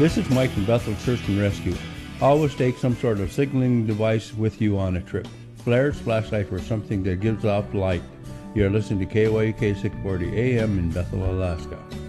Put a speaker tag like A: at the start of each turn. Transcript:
A: This is Mike from Bethel Search and Rescue. Always take some sort of signaling device with you on a trip. Flares, flashlight, or something that gives off light. You're listening to KYUK 640 AM in Bethel, Alaska.